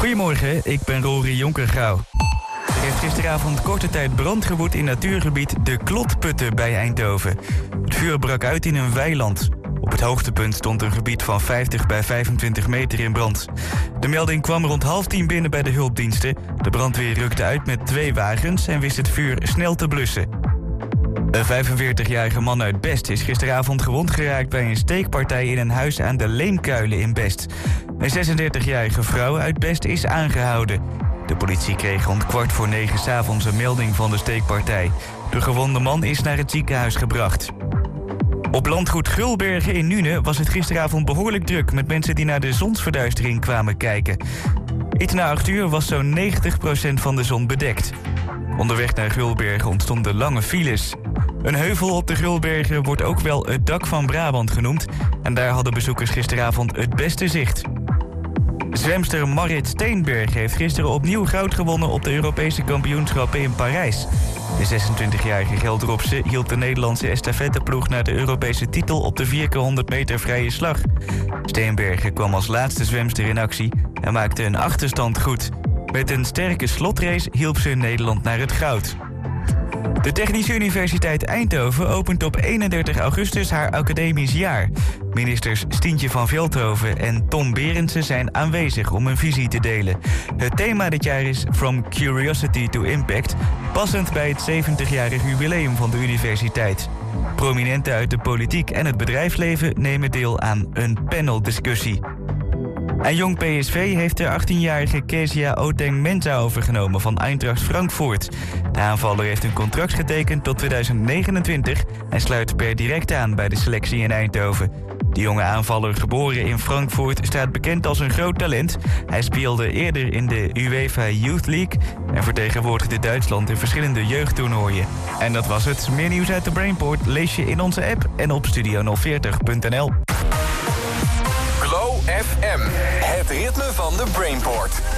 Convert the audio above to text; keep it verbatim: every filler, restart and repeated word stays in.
Goedemorgen, ik ben Rory Jonkergouw. Er heeft gisteravond korte tijd brand gewoed in natuurgebied De Klotputten bij Eindhoven. Het vuur brak uit in een weiland. Op het hoogtepunt stond een gebied van vijftig bij vijfentwintig meter in brand. De melding kwam rond half tien binnen bij de hulpdiensten. De brandweer rukte uit met twee wagens en wist het vuur snel te blussen. Een vijfenveertigjarige man uit Best is gisteravond gewond geraakt bij een steekpartij in een huis aan de Leemkuilen in Best. Een zesendertigjarige vrouw uit Best is aangehouden. De politie kreeg rond kwart voor negen 's avonds een melding van de steekpartij. De gewonde man is naar het ziekenhuis gebracht. Op landgoed Gulbergen in Nune was het gisteravond behoorlijk druk met mensen die naar de zonsverduistering kwamen kijken. Iets na acht uur was zo'n negentig procent van de zon bedekt. Onderweg naar Gulbergen ontstonden lange files. Een heuvel op de Gulbergen wordt ook wel het dak van Brabant genoemd. En daar hadden bezoekers gisteravond het beste zicht. Zwemster Marit Steenberg heeft gisteren opnieuw goud gewonnen op de Europese kampioenschappen in Parijs. De zesentwintigjarige Gelderopse hielp de Nederlandse estafetteploeg naar de Europese titel op de vier keer honderd meter vrije slag. Steenbergen kwam als laatste zwemster in actie en maakte een achterstand goed. Met een sterke slotrace hielp ze Nederland naar het goud. De Technische Universiteit Eindhoven opent op eenendertig augustus haar academisch jaar. Ministers Stientje van Veldhoven en Tom Berendsen zijn aanwezig om een visie te delen. Het thema dit jaar is From Curiosity to Impact, passend bij het zeventigjarig jubileum van de universiteit. Prominenten uit de politiek en het bedrijfsleven nemen deel aan een paneldiscussie. En Jong P S V heeft de achttienjarige Kezia Oteng-Mensah overgenomen van Eintracht Frankfurt. De aanvaller heeft een contract getekend tot tweeduizend negenentwintig en sluit per direct aan bij de selectie in Eindhoven. De jonge aanvaller, geboren in Frankfurt, staat bekend als een groot talent. Hij speelde eerder in de UEFA Youth League en vertegenwoordigde Duitsland in verschillende jeugdtoernooien. En dat was het. Meer nieuws uit de Brainport lees je in onze app en op studio nul veertig punt n l. Glow F M, het ritme van de Brainport.